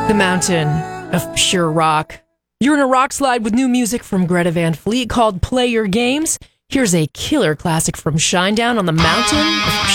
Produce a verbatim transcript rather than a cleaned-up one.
The Mountain of Pure Rock. You're in a rock slide with new music from Greta Van Fleet called Play Your Games. Here's a killer classic from Shinedown on the Mountain of